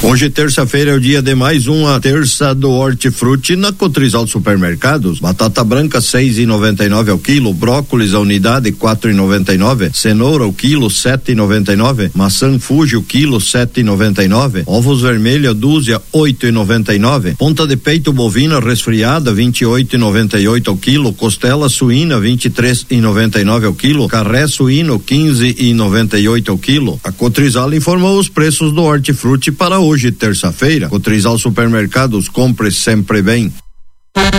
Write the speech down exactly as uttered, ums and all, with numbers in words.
Hoje, terça-feira, é o dia de mais uma terça do Hortifruti na Cotrizal Supermercados. Batata branca seis e noventa e nove ao quilo, brócolis a unidade quatro e noventa e nove, cenoura o quilo sete e noventa e nove, maçã Fuji o quilo sete e noventa e nove, ovos vermelhos dúzia oito e noventa e nove, ponta de peito bovina resfriada vinte e oito e noventa e oito ao quilo, costela suína vinte e três e noventa e nove ao quilo, carré suíno quinze e noventa e oito ao quilo. A Cotrizal informou os preços do Hortifruti para hoje, terça-feira. Cotrizal Supermercados, compre sempre bem.